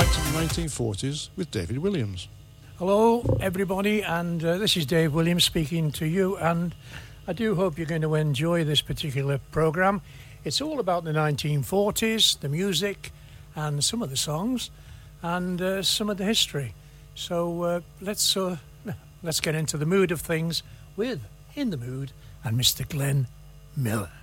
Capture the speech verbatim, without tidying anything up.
back to the nineteen forties with David Williams. Hello, everybody, and uh, this is Dave Williams speaking to you, and I do hope you're going to enjoy this particular programme. It's all about the nineteen forties, the music, and some of the songs, and uh, some of the history. So uh, let's uh, let's get into the mood of things with In the Mood and Mister Glenn Miller.